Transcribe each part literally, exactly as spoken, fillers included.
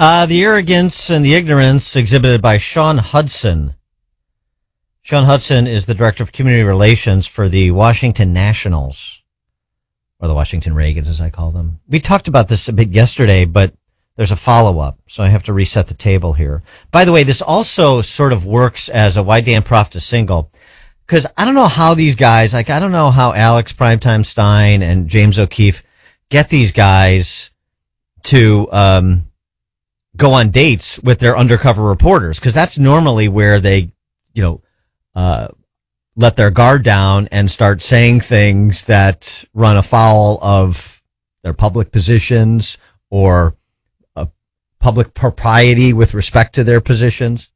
Uh, the arrogance and the ignorance exhibited by Sean Hudson. Sean Hudson is the director of community relations for the Washington Nationals, or the Washington Reagans, as I call them. We talked about this a bit yesterday, but there's a follow-up, so I have to reset the table here. By the way, this also sort of works as a Why Dan Prof to single, because I don't know how these guys, like I don't know how Alex Primetime Stein and James O'Keefe get these guys to um, go on dates with their undercover reporters, because that's normally where they, you know, uh, let their guard down and start saying things that run afoul of their public positions or uh, public propriety with respect to their positions.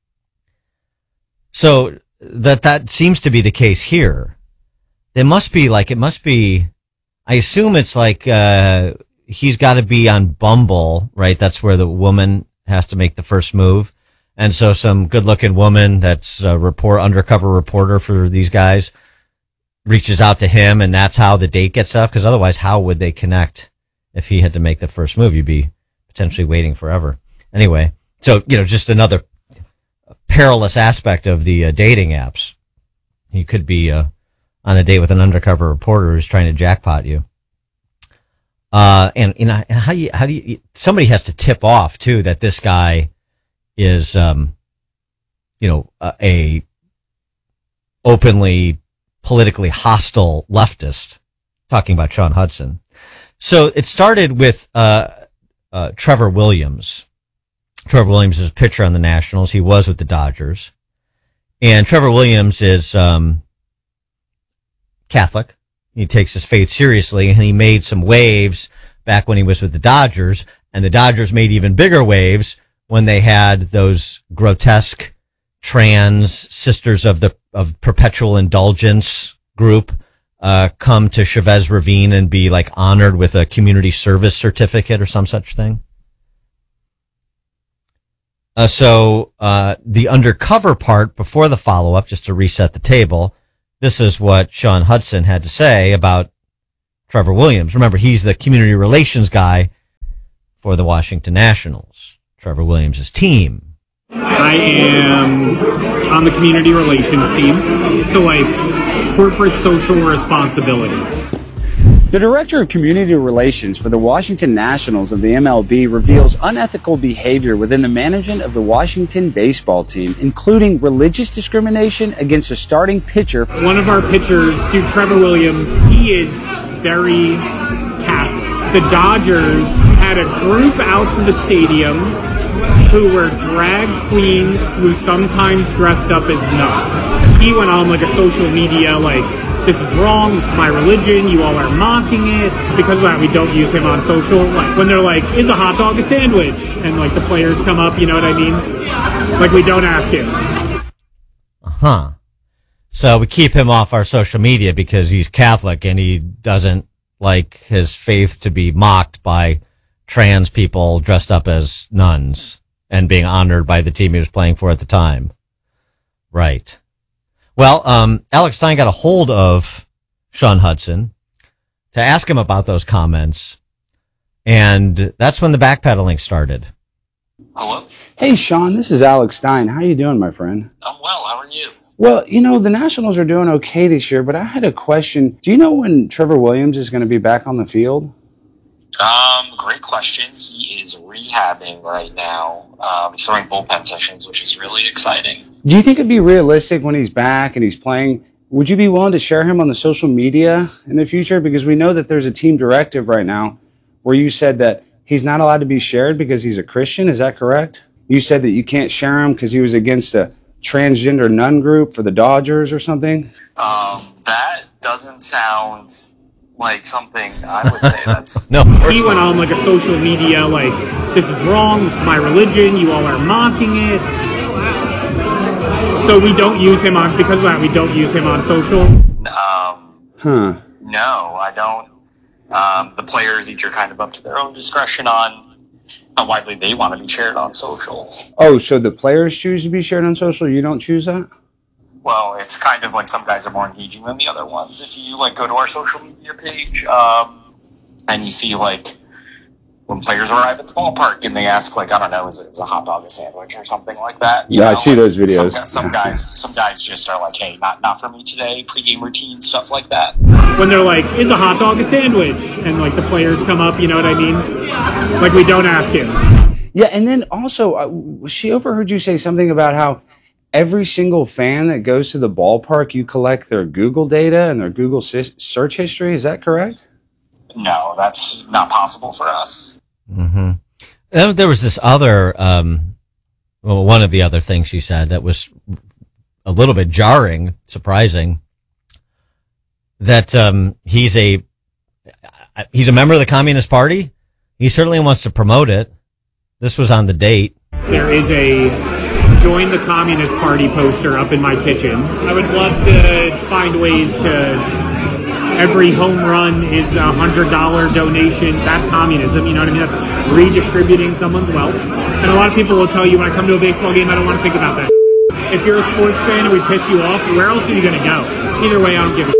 So that that seems to be the case here. There must be like, it must be, I assume it's like, uh, he's got to be on Bumble, right? That's where the woman has to make the first move. And so some good looking woman that's a report, undercover reporter for these guys reaches out to him, and that's how the date gets up. Because otherwise, how would they connect if he had to make the first move? You'd be potentially waiting forever. Anyway, so, you know, just another perilous aspect of the uh, dating apps. You could be uh, on a date with an undercover reporter who's trying to jackpot you. Uh, and, you know, how you, how do you, somebody has to tip off too that this guy is, um, you know, a, a openly politically hostile leftist, talking about Sean Hudson. So it started with, uh, uh, Trevor Williams. Trevor Williams is a pitcher on the Nationals. He was with the Dodgers. And Trevor Williams is, um, Catholic. He takes his faith seriously, and he made some waves back when he was with the Dodgers, and the Dodgers made even bigger waves when they had those grotesque trans Sisters of the of Perpetual Indulgence group uh come to Chavez Ravine and be like honored with a community service certificate or some such thing. Uh, so uh the undercover part before the follow-up, just to reset the table, this is what Sean Hudson had to say about Trevor Williams. Remember, he's the community relations guy for the Washington Nationals, Trevor Williams' team. I am on the community relations team, so like corporate social responsibility. The director of community relations for the Washington Nationals of the M L B reveals unethical behavior within the management of the Washington baseball team, including religious discrimination against a starting pitcher. One of our pitchers, dude, Trevor Williams, he is very Catholic. The Dodgers had a group out to the stadium who were drag queens who sometimes dressed up as nuns. He went on like a social media like, this is wrong, this is my religion, you all are mocking it. Because of that, we don't use him on social. Like, when they're like, is a hot dog a sandwich? And, like, the players come up, you know what I mean? Like, we don't ask him. Uh-huh. So we keep him off our social media because he's Catholic and he doesn't like his faith to be mocked by trans people dressed up as nuns and being honored by the team he was playing for at the time. Right. Well, um, Alex Stein got a hold of Sean Hudson to ask him about those comments, and that's when the backpedaling started. Hello? Hey, Sean, this is Alex Stein. How you doing, my friend? I'm well. How are you? Well, you know, the Nationals are doing okay this year, but I had a question. Do you know when Trevor Williams is going to be back on the field? Um, great question. He is rehabbing right now. Um, he's throwing bullpen sessions, which is really exciting. Do you think it'd be realistic when he's back and he's playing? Would you be willing to share him on the social media in the future? Because we know that there's a team directive right now where you said that he's not allowed to be shared because he's a Christian. Is that correct? You said that you can't share him because he was against a transgender nun group for the Dodgers or something? Um, that doesn't sound like something I would say. That's no. He went on like a social media like, this is wrong, this is my religion, you all are mocking it. So we don't use him on, because of that, we don't use him on social. Um, huh. No, I don't. Um, the players each are kind of up to their own discretion on how widely they want to be shared on social. Oh, so the players choose to be shared on social? You don't choose that? Well, it's kind of like some guys are more engaging than the other ones. If you like go to our social media page, um, and you see like when players arrive at the ballpark and they ask, like, I don't know, is it, is a hot dog a sandwich or something like that? You yeah, know, I see like, those videos. Some, some guys, some guys just are like, hey, not not for me today. Pregame routine, stuff like that. When they're like, is a hot dog a sandwich? And like the players come up, you know what I mean? Like we don't ask him. Yeah, and then also, uh, she overheard you say something about how every single fan that goes to the ballpark, you collect their Google data and their Google si- search history. Is that correct? No, that's not possible for us. Mm-hmm. There was this other, um, well, one of the other things she said that was a little bit jarring, surprising, that um, he's a he's a member of the Communist Party. He certainly wants to promote it. This was on the date. There is a join the Communist Party poster up in my kitchen. I would love to find ways to... Every home run is a hundred dollar donation. That's communism. You know what I mean? That's redistributing someone's wealth. And a lot of people will tell you when I come to a baseball game, I don't want to think about that. If you're a sports fan and we piss you off, where else are you going to go? Either way, I don't give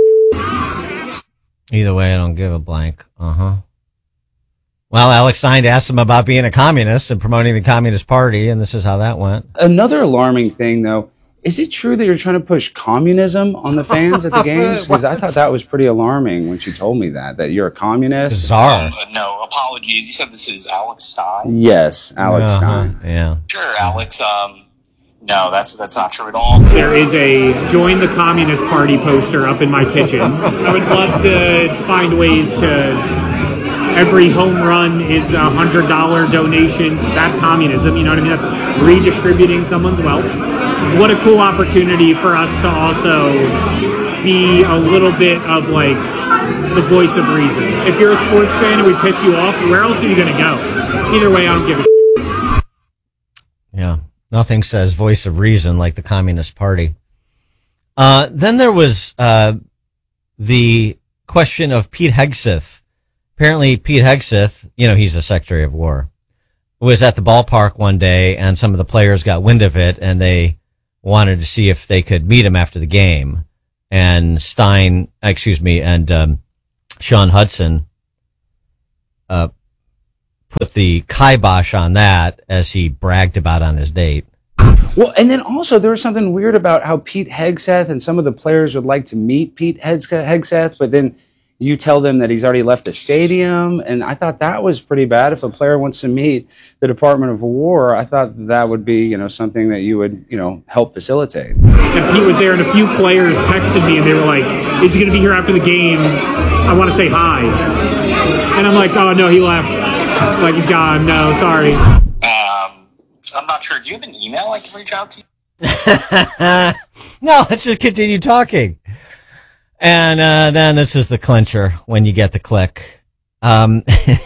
a Either way, I don't give a blank. Uh-huh. Well, Alex Stein asked him about being a communist and promoting the Communist Party, and this is how that went. Another alarming thing, though, is it true that you're trying to push communism on the fans at the games? Because I thought that was pretty alarming when she told me that, that you're a communist. Bizarre. Um, no, apologies. You said this is Alex Stein? Yes, Alex uh-huh. Stein. Yeah. Sure, Alex. Um, no, that's that's not true at all. There is a join the Communist Party poster up in my kitchen. I would love to find ways to... Every home run is a hundred dollar donation. That's communism. You know what I mean? That's redistributing someone's wealth. What a cool opportunity for us to also be a little bit of like the voice of reason. If you're a sports fan and we piss you off, where else are you going to go? Either way, I don't give a shit. Yeah. Nothing says voice of reason like the Communist Party. Uh, then there was, uh, the question of Pete Hegseth. Apparently, Pete Hegseth, you know, he's the Secretary of War, was at the ballpark one day, and some of the players got wind of it, and they wanted to see if they could meet him after the game. And Stein, excuse me, and um, Sean Hudson uh, put the kibosh on that, as he bragged about on his date. Well, and then also there was something weird about how Pete Hegseth and some of the players would like to meet Pete Hegseth, but then you tell them that he's already left the stadium, and I thought that was pretty bad. If a player wants to meet the Department of War, I thought that would be, you know, something that you would, you know, help facilitate. And Pete was there, and a few players texted me, and they were like, is he going to be here after the game? I want to say hi. And I'm like, oh, no, he left. Like, he's gone. No, sorry. Um, I'm not sure. Do you have an email I can reach out to you? No, let's just continue talking. And uh, then this is the clincher when you get the click. Um,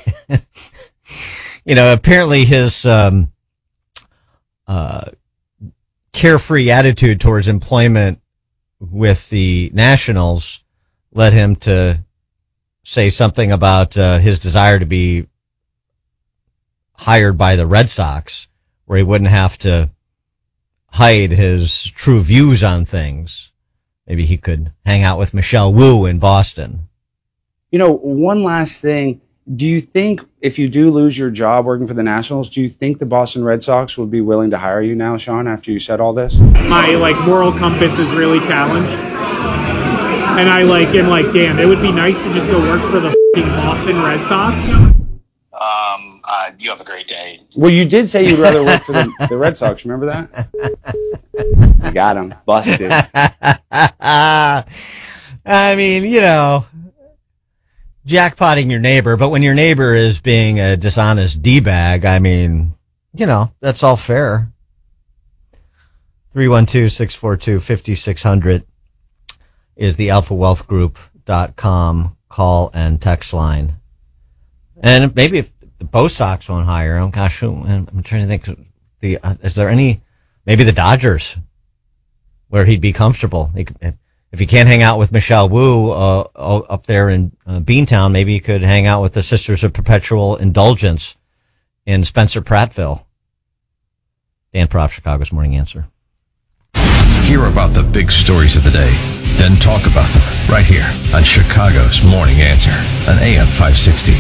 you know, apparently his um, uh, carefree attitude towards employment with the Nationals led him to say something about uh, his desire to be hired by the Red Sox, where he wouldn't have to hide his true views on things. Maybe he could hang out with Michelle Wu in Boston. You know, one last thing. Do you think if you do lose your job working for the Nationals, do you think the Boston Red Sox would be willing to hire you now, Sean, after you said all this? My, like, moral compass is really challenged. And I, like, am like, damn, it would be nice to just go work for the f***ing Boston Red Sox. Um, uh, you have a great day. Well, you did say you'd rather work for the, the Red Sox. Remember that? You got him. Busted. I mean, you know, jackpotting your neighbor, but when your neighbor is being a dishonest D-bag, I mean, you know, that's all fair. three one two, six four two, five six zero zero is the alpha wealth group dot com call and text line. And maybe if the Bo Sox won't hire him, gosh, who, I'm trying to think, the uh, is there any, maybe the Dodgers, where he'd be comfortable. He could, if he can't hang out with Michelle Wu uh, up there in uh, Beantown, maybe he could hang out with the Sisters of Perpetual Indulgence in Spencer Prattville. Dan Proft, Chicago's Morning Answer. Hear about the big stories of the day, then talk about them right here on Chicago's Morning Answer on A M five sixty.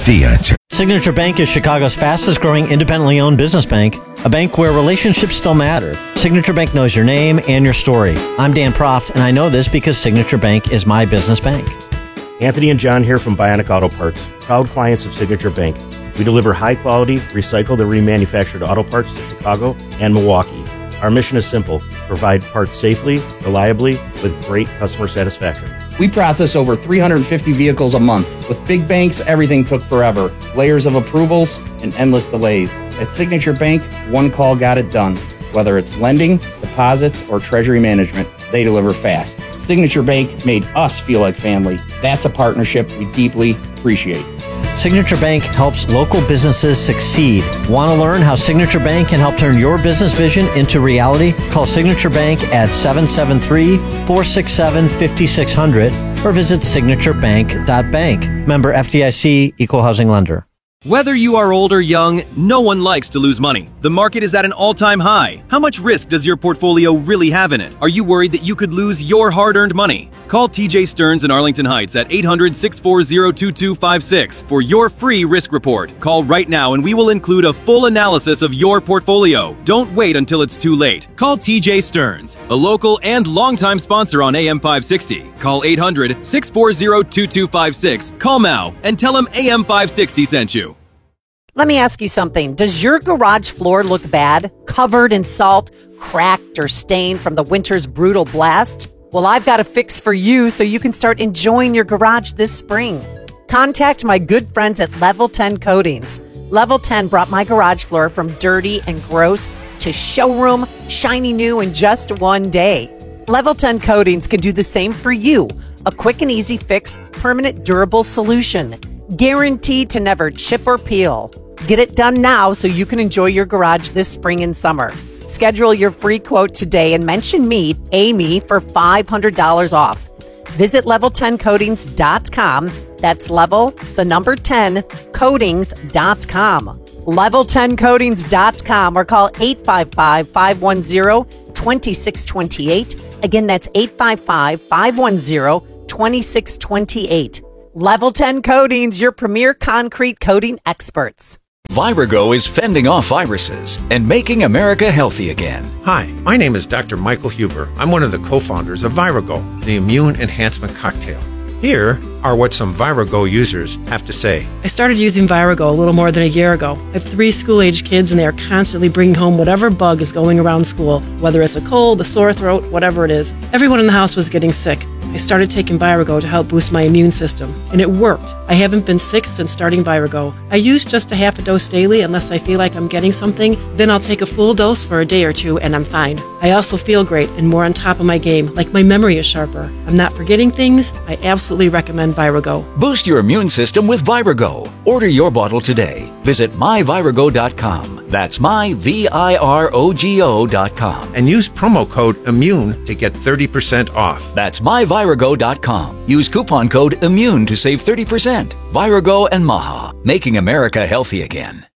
the answer. Signature Bank is Chicago's fastest growing independently owned business bank, a bank where relationships still matter. Signature Bank knows your name and your story. I'm Dan Proft, and I know this because Signature Bank is my business bank. Anthony and John here from Bionic Auto Parts, proud clients of Signature Bank. We deliver high-quality, recycled and remanufactured auto parts to Chicago and Milwaukee. Our mission is simple: provide parts safely, reliably, with great customer satisfaction. We process over three hundred fifty vehicles a month. With big banks, everything took forever. Layers of approvals and endless delays. At Signature Bank, one call got it done. Whether it's lending, deposits, or treasury management, they deliver fast. Signature Bank made us feel like family. That's a partnership we deeply appreciate. Signature Bank helps local businesses succeed. Want to learn how Signature Bank can help turn your business vision into reality? Call Signature Bank at seven seven three, four six seven, five six zero zero or visit signature bank dot bank. Member F D I C, Equal Housing Lender. Whether you are old or young, no one likes to lose money. The market is at an all-time high. How much risk does your portfolio really have in it? Are you worried that you could lose your hard-earned money? Call T J Stearns in Arlington Heights at eight hundred, six four zero, two two five six for your free risk report. Call right now and we will include a full analysis of your portfolio. Don't wait until it's too late. Call T J Stearns, a local and longtime sponsor on A M five sixty. Call eight hundred, six four zero, two two five six. Call now and tell him A M five sixty sent you. Let me ask you something. Does your garage floor look bad? Covered in salt, cracked, or stained from the winter's brutal blast? Well, I've got a fix for you so you can start enjoying your garage this spring. Contact my good friends at Level ten Coatings. Level ten brought my garage floor from dirty and gross to showroom, shiny new in just one day. Level ten Coatings can do the same for you. A quick and easy fix, permanent durable solution. Guaranteed to never chip or peel. Get it done now so you can enjoy your garage this spring and summer. Schedule your free quote today and mention me, Amy, for five hundred dollars off. Visit level ten coatings dot com. That's level, the number ten, coatings dot com. level ten coatings dot com or call eight five five, five one zero, two six two eight. Again, that's eight five five, five one zero, two six two eight. Level ten Coatings, your premier concrete coating experts. Virago is fending off viruses and making America healthy again. Hi, my name is Doctor Michael Huber. I'm one of the co-founders of Virago, the immune enhancement cocktail. Here are what some Virago users have to say. I started using Virago a little more than a year ago. I have three school-age kids, and they are constantly bringing home whatever bug is going around school, whether it's a cold, a sore throat, whatever it is. Everyone in the house was getting sick. I started taking Virago to help boost my immune system, and it worked. I haven't been sick since starting Virago. I use just a half a dose daily unless I feel like I'm getting something. Then I'll take a full dose for a day or two, and I'm fine. I also feel great and more on top of my game, like my memory is sharper. I'm not forgetting things. I absolutely recommend Virago. Boost your immune system with Virago. Order your bottle today. Visit my virago dot com. That's my V I R O G O dot com. And use promo code IMMUNE to get thirty percent off. That's my virago dot com. Use coupon code IMMUNE to save thirty percent. Virago and Maha, making America healthy again.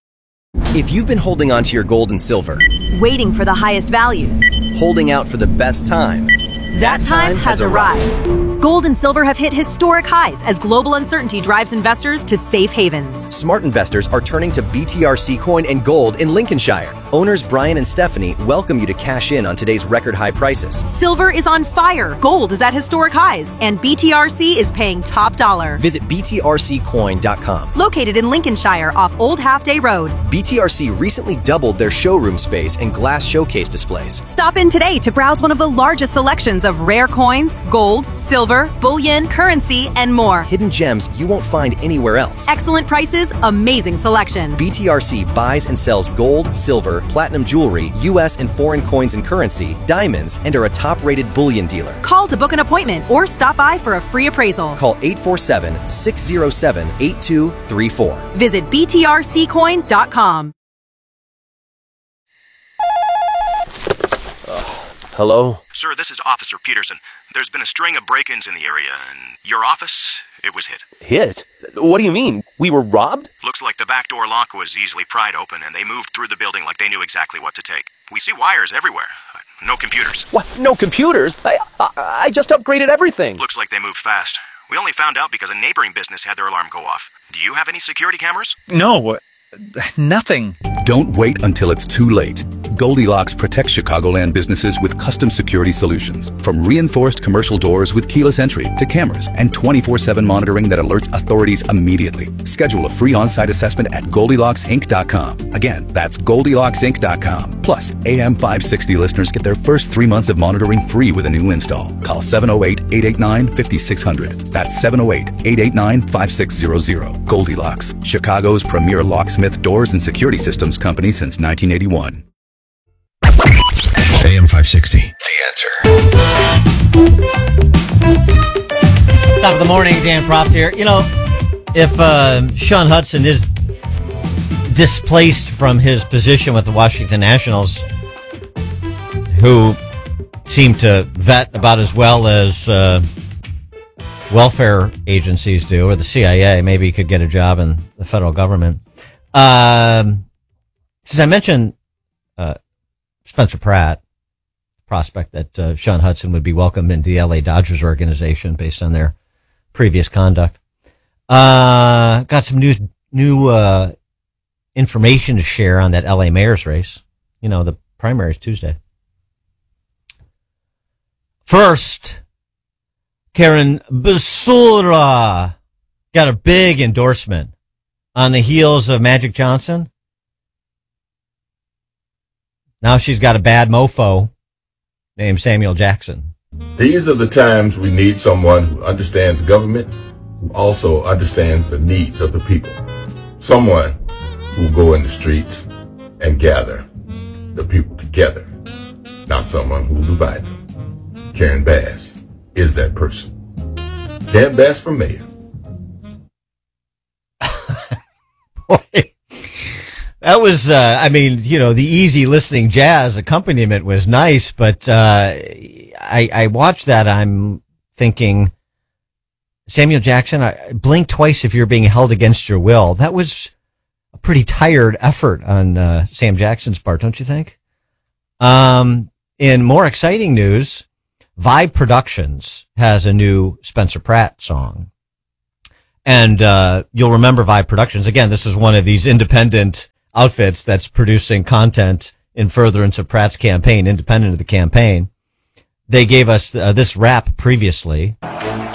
If you've been holding on to your gold and silver, waiting for the highest values, holding out for the best time, that time has arrived. Gold and silver have hit historic highs as global uncertainty drives investors to safe havens. Smart investors are turning to B T R C Coin and Gold in Lincolnshire. Owners Brian and Stephanie welcome you to cash in on today's record high prices. Silver is on fire, gold is at historic highs, and B T R C is paying top dollar. Visit B T R C coin dot com. Located in Lincolnshire off Old Half Day Road. B T R C recently doubled their showroom space and glass showcase displays. Stop in today to browse one of the largest selections of rare coins, gold, silver, bullion, currency, and more. Hidden gems you won't find anywhere else. Excellent prices, amazing selection. B T R C buys and sells gold, silver, platinum jewelry, U S and foreign coins and currency, diamonds, and are a top-rated bullion dealer. Call to book an appointment or stop by for a free appraisal. Call eight four seven, six zero seven, eight two three four. Visit B T R C coin dot com. Hello? Sir, this is Officer Peterson. There's been a string of break-ins in the area, and your office, it was hit. Hit? What do you mean? We were robbed? Looks like the back door lock was easily pried open, and they moved through the building like they knew exactly what to take. We see wires everywhere. No computers. What? No computers? I, I, I just upgraded everything. Looks like they moved fast. We only found out because a neighboring business had their alarm go off. Do you have any security cameras? No, nothing. Don't wait until it's too late. Goldilocks protects Chicagoland businesses with custom security solutions. From reinforced commercial doors with keyless entry to cameras and twenty-four seven monitoring that alerts authorities immediately. Schedule a free on-site assessment at Goldilocks Inc dot com. Again, that's Goldilocks Inc dot com. Plus, A M five sixty listeners get their first three months of monitoring free with a new install. Call seven oh eight, eight eight nine, five six zero zero. That's seven oh eight, eight eight nine, five six zero zero. Goldilocks, Chicago's premier locksmith doors and security systems company since nineteen eighty-one. A M five sixty, The Answer. Top of the morning, Dan Proft here. You know, if uh, Sean Hudson is displaced from his position with the Washington Nationals, who seem to vet about as well as uh, welfare agencies do, or the C I A, maybe he could get a job in the federal government. Um, since I mentioned uh, Spencer Pratt, prospect that uh, Sean Hudson would be welcomed into the L A Dodgers organization based on their previous conduct. Uh, got some new, new, uh, information to share on that L A mayor's race. You know, the primary is Tuesday. First, Karen Basura got a big endorsement on the heels of Magic Johnson. Now she's got a bad mofo named Samuel Jackson. These are the times we need someone who understands government, who also understands the needs of the people. Someone who will go in the streets and gather the people together, not someone who will divide them. Karen Bass is that person. Karen Bass for mayor. Boy, that was, uh, I mean, you know, the easy listening jazz accompaniment was nice, but uh, I, I watched that. I'm thinking, Samuel Jackson, I, blink twice if you're being held against your will. That was a pretty tired effort on uh, Sam Jackson's part, don't you think? Um, in more exciting news, Vibe Productions has a new Spencer Pratt song. And uh, you'll remember Vibe Productions. Again, this is one of these independent outfits that's producing content in furtherance of Pratt's campaign, independent of the campaign. They gave us uh, this rap previously.